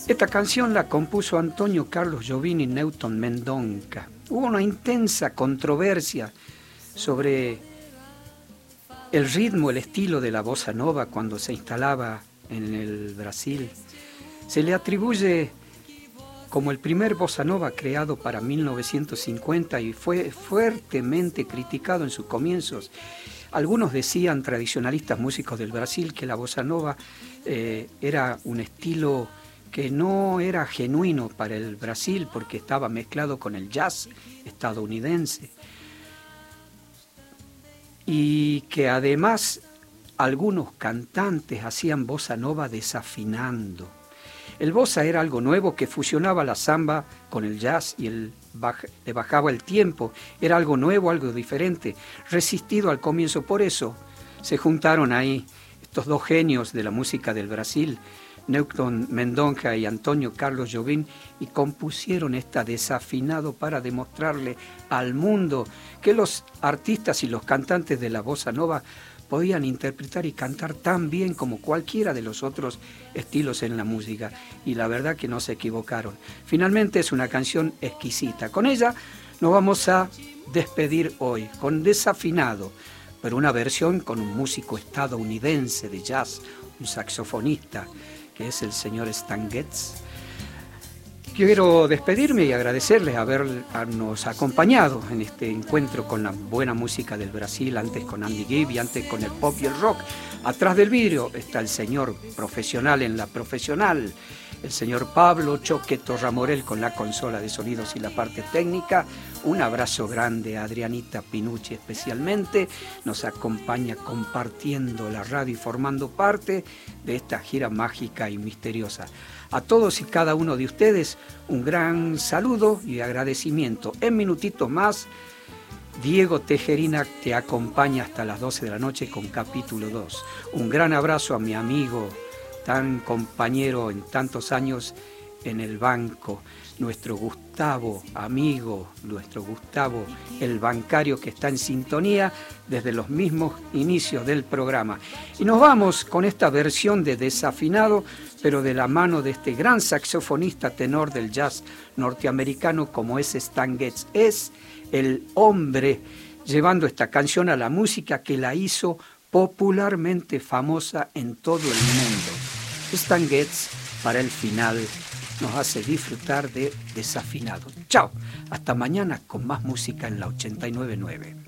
Esta canción la compuso Antonio Carlos Jobim y Newton Mendonça. Hubo una intensa controversia sobre el ritmo, el estilo de la bossa nova cuando se instalaba en el Brasil. Se le atribuye como el primer bossa nova creado para 1950 y fue fuertemente criticado en sus comienzos. Algunos decían, tradicionalistas músicos del Brasil, que la bossa nova era un estilo que no era genuino para el Brasil porque estaba mezclado con el jazz estadounidense y que además algunos cantantes hacían bossa nova desafinando. El bossa era algo nuevo que fusionaba la samba con el jazz y le bajaba el tiempo. Era algo nuevo, algo diferente, resistido al comienzo. Por eso se juntaron ahí estos dos genios de la música del Brasil, Newton Mendonça y Antonio Carlos Jobim, y compusieron esta Desafinado para demostrarle al mundo que los artistas y los cantantes de la bossa nova podían interpretar y cantar tan bien como cualquiera de los otros estilos en la música. Y la verdad que no se equivocaron. Finalmente es una canción exquisita. Con ella nos vamos a despedir hoy, con Desafinado, pero una versión con un músico estadounidense de jazz, un saxofonista, que es el señor Stan Getz. Quiero despedirme y agradecerles habernos acompañado en este encuentro con la buena música del Brasil, antes con Andy Gibb y antes con el pop y el rock. Atrás del vidrio está el señor profesional en la profesional, el señor Pablo Choque Torramorel con la consola de sonidos y la parte técnica. Un abrazo grande a Adrianita Pinucci especialmente, nos acompaña compartiendo la radio y formando parte de esta gira mágica y misteriosa. A todos y cada uno de ustedes un gran saludo y agradecimiento. En minutitos más, Diego Tejerina te acompaña hasta las 12 de la noche con capítulo 2. Un gran abrazo a mi amigo, tan compañero en tantos años en el banco, nuestro Gustavo, amigo, nuestro Gustavo, el bancario que está en sintonía desde los mismos inicios del programa. Y nos vamos con esta versión de Desafinado, pero de la mano de este gran saxofonista tenor del jazz norteamericano como es Stan Getz. Es el hombre llevando esta canción a la música que la hizo popularmente famosa en todo el mundo. Stan Getz, para el final, nos hace disfrutar de Desafinado. Chao, hasta mañana con más música en la 89.9.